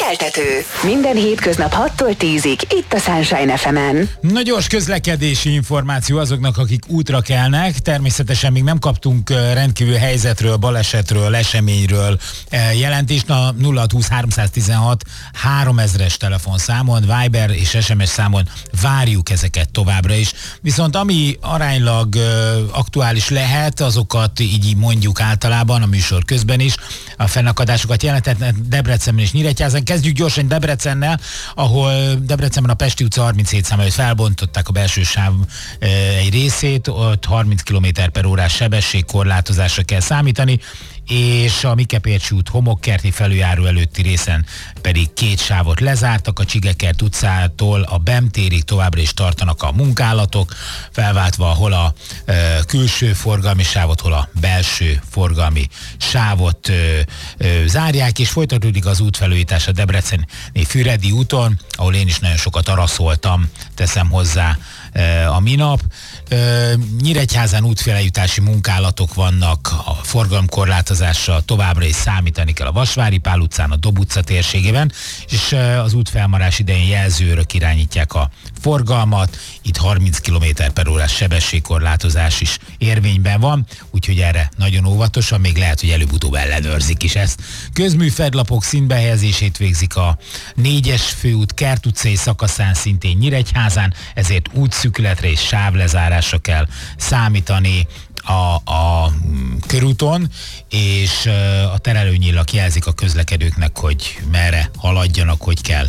Keltető. Minden hétköznap 6-tól 10-ig itt a Sunshine FM-en. Na, gyors közlekedési információ azoknak, akik útra kelnek. Természetesen még nem kaptunk rendkívül helyzetről, balesetről, eseményről jelentést. A 0620 316 3000-es telefonszámon, Viber és SMS számon várjuk ezeket továbbra is. Viszont ami aránylag aktuális lehet, azokat így mondjuk általában a műsor közben is. A fennakadásokat jelentett Debrecenben és Nyíregyházán. Kezdjük gyorsan Debrecennel, ahol Debrecenben a Pesti utca 37 szám előtt felbontották a belső sáv egy részét, ott 30 km/h sebességkorlátozásra kell számítani, és a Mikepércsi út homokkerti felüljáró előtti részen pedig 2 sávot lezártak, a Csigekert utcától a BEM térig továbbra is tartanak a munkálatok, felváltva hol a külső forgalmi sávot, hol a belső forgalmi sávot zárják, és folytatódik az útfelújítás a Debreceni Füredi úton, ahol én is nagyon sokat araszoltam, teszem hozzá a minap. Nyíregyházán útfélrejutási munkálatok vannak, a forgalomkorlátozásra továbbra is számítani kell a Vasvári Pál utcán, a Dob utca térségében, és az útfelmarás idején jelzőrök irányítják a forgalmat, itt 30 km/h sebességkorlátozás is érvényben van, úgyhogy erre nagyon óvatosan, még lehet, hogy előbb-utóbb ellenőrzik is ezt. Közműfedlapok színbehelyezését végzik a 4-es főút Kert utcai szakaszán, szintén Nyíregyházán, ezért útszűkületre és sávlezárásra kell számítani a körúton, és a terelőnyillak jelzik a közlekedőknek, hogy merre haladjanak, hogy kell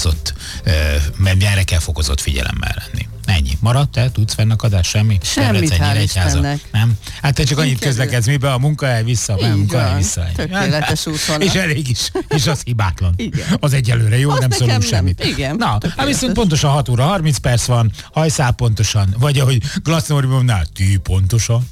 merre kell fokozott figyelemmel lenni. Ennyi. Maradt? Te tudsz fennakadás? Semmi? Semmit, hál' Istennek. Nem? Hát te csak annyit közlekedsz, mibe a munkahely vissza, a munkahely vissza. Tökéletes útvonal. És elég is. És az hibátlan. Igen. Az egyelőre jó, az nem szólunk semmit. Igen. Na, viszont pontosan 6 óra 30 perc van, hajszál pontosan, vagy ahogy Glasznóri mondná, pontosan.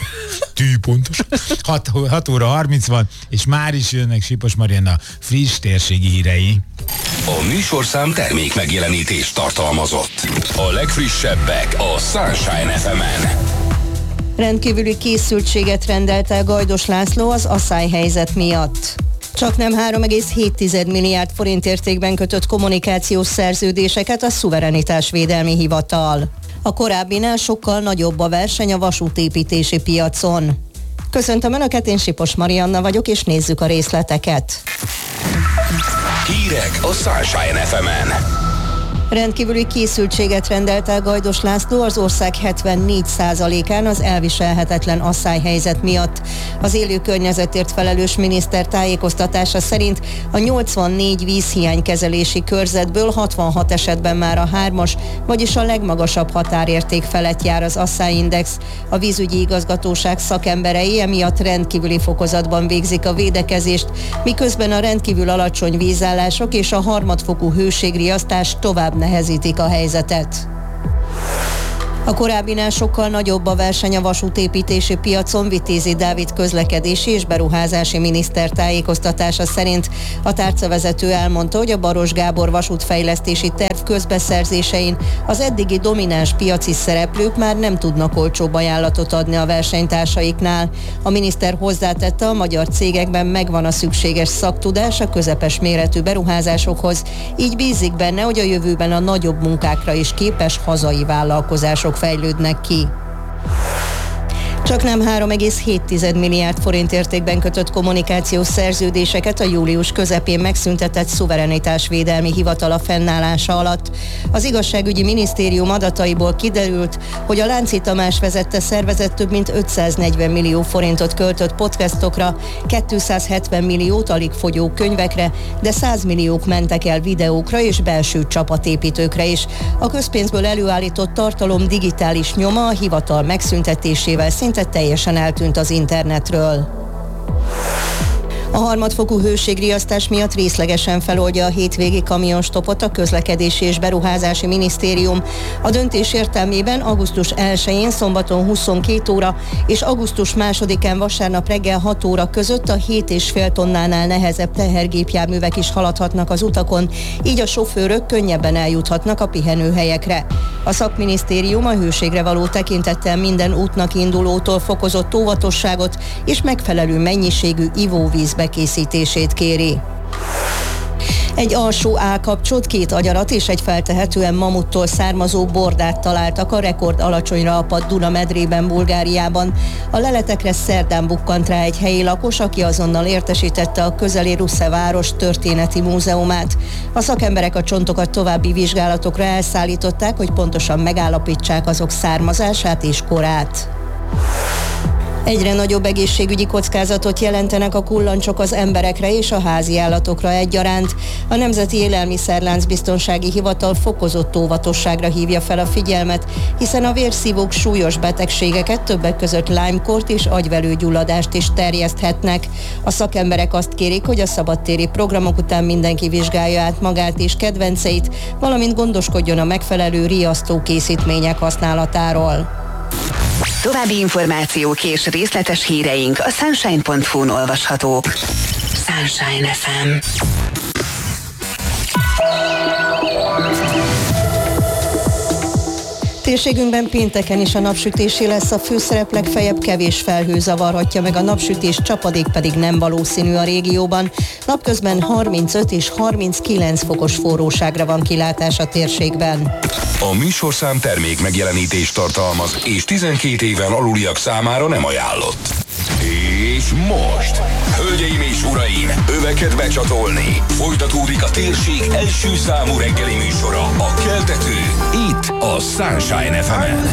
6 óra 30 van, és már is jönnek Sipos Marianna friss térségi hírei. A műsorszám termék megjelenítést tartalmazott. A legfrissebbek a Sunshine FM-en. Rendkívüli készültséget rendelt el Gajdos László az asszályhelyzet miatt. Csaknem 3,7 milliárd forint értékben kötött kommunikációs szerződéseket a Szuverenitásvédelmi Hivatal. A korábbinál sokkal nagyobb a verseny a vasútépítési piacon. Köszöntöm Önöket, én Sipos Marianna vagyok, és nézzük a részleteket. Hírek a Sunshine FM-en. Rendkívüli készültséget rendelt el Gajdos László az ország 74%-án az elviselhetetlen asszályhelyzet miatt. Az élő környezetért felelős miniszter tájékoztatása szerint a 84 vízhiánykezelési körzetből 66 esetben már a 3-as, vagyis a legmagasabb határérték felett jár az asszályindex. A vízügyi igazgatóság szakemberei emiatt rendkívüli fokozatban végzik a védekezést, miközben a rendkívül alacsony vízállások és a harmadfokú hőségriasztás tovább nehezítik a helyzetet. A korábbinál sokkal nagyobb a verseny a vasútépítési piacon. Vitézi Dávid közlekedési és beruházási miniszter tájékoztatása szerint a tárcavezető elmondta, hogy a Baros Gábor vasútfejlesztési terv közbeszerzésein az eddigi domináns piaci szereplők már nem tudnak olcsóbb ajánlatot adni a versenytársaiknál. A miniszter hozzátette, a magyar cégekben megvan a szükséges szaktudás a közepes méretű beruházásokhoz, így bízik benne, hogy a jövőben a nagyobb munkákra is képes hazai vállalkozások fejlődnek ki. Csaknem 3,7 milliárd forint értékben kötött kommunikációs szerződéseket a július közepén megszüntetett Szuverenitásvédelmi Hivatal a fennállása alatt. Az igazságügyi minisztérium adataiból kiderült, hogy a Lánci Tamás vezette szervezet több mint 540 millió forintot költött podcastokra, 270 milliót alig fogyó könyvekre, de 100 milliók mentek el videókra és belső csapatépítőkre is. A közpénzből előállított tartalom digitális nyoma a hivatal megszüntetésével szinte teljesen eltűnt az internetről. A harmadfokú hőségriasztás miatt részlegesen feloldja a hétvégi kamionstopot a Közlekedési és Beruházási Minisztérium. A döntés értelmében augusztus 1-én szombaton 22 óra és augusztus 2-án vasárnap reggel 6 óra között a 7,5 tonnánál nehezebb tehergépjárművek is haladhatnak az utakon, így a sofőrök könnyebben eljuthatnak a pihenőhelyekre. A szakminisztérium a hőségre való tekintettel minden útnak indulótól fokozott óvatosságot és megfelelő mennyiségű ivóvíz bekészítését kéri. Egy alsó állkapcsot, 2 agyarat és egy feltehetően mamuttól származó bordát találtak a rekord alacsonyra apadt Duna medrében, Bulgáriában. A leletekre szerdán bukkant rá egy helyi lakos, aki azonnal értesítette a közeli Rusze város történeti múzeumát. A szakemberek a csontokat további vizsgálatokra elszállították, hogy pontosan megállapítsák azok származását és korát. Egyre nagyobb egészségügyi kockázatot jelentenek a kullancsok az emberekre és a házi állatokra egyaránt. A Nemzeti Élelmiszerláncbiztonsági Hivatal fokozott óvatosságra hívja fel a figyelmet, hiszen a vérszívók súlyos betegségeket, többek között Lyme-kort és agyvelőgyulladást is terjeszthetnek. A szakemberek azt kérik, hogy a szabadtéri programok után mindenki vizsgálja át magát és kedvenceit, valamint gondoskodjon a megfelelő riasztó készítmények használatáról. További információk és részletes híreink a sunshine.hu-n olvashatók. Sunshine FM. Térségünkben pénteken is a napsütésé lesz a főszerep, legfeljebb kevés felhő zavarhatja meg a napsütés, csapadék pedig nem valószínű a régióban. Napközben 35 és 39 fokos forróságra van kilátás a térségben. A műsorszám termék megjelenítést tartalmaz, és 12 éven aluliak számára nem ajánlott. És most, hölgyeim és uraim, öveket becsatolni. Folytatódik a térség első számú reggeli műsora, a Keltető, itt a Sunshine FM-en.